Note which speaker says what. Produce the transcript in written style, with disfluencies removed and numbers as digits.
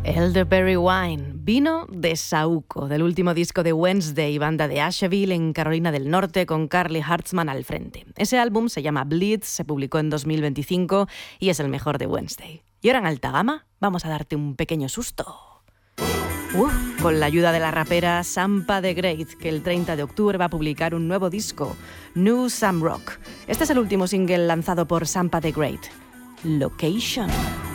Speaker 1: Elderberry Wine, vino de Saúco, del último disco de Wednesday, banda de Asheville en Carolina del Norte, con Carly Hartzman al frente. Ese álbum se llama Bleed, se publicó en 2025 y es el mejor de Wednesday. Y ahora en alta gama vamos a darte un pequeño susto. Con la ayuda de la rapera Sampa the Great, que el 30 de octubre va a publicar un nuevo disco, New Sam Rock. Este es el último single lanzado por Sampa the Great, Location.